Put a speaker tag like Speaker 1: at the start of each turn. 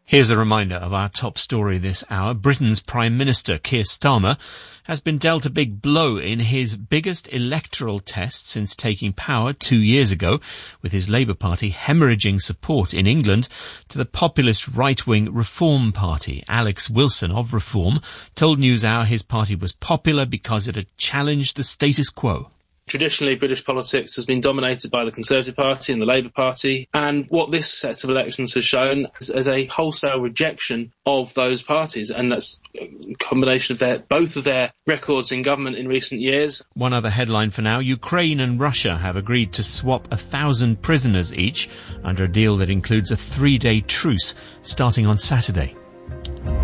Speaker 1: Here's a reminder of our top story this hour. Britain's Prime Minister, Keir Starmer, has been dealt a big blow in his biggest electoral test since taking power 2 years ago, with his Labour Party hemorrhaging support in England to the populist right-wing Reform Party. Alex Wilson of Reform told NewsHour his party was popular because it had challenged the status quo.
Speaker 2: Traditionally, British politics has been dominated by the Conservative Party and the Labour Party, and what this set of elections has shown is a wholesale rejection of those parties, and that's a combination of both of their records in government in recent years.
Speaker 1: One other headline for now: Ukraine and Russia have agreed to swap 1,000 prisoners each under a deal that includes a 3-day truce starting on Saturday.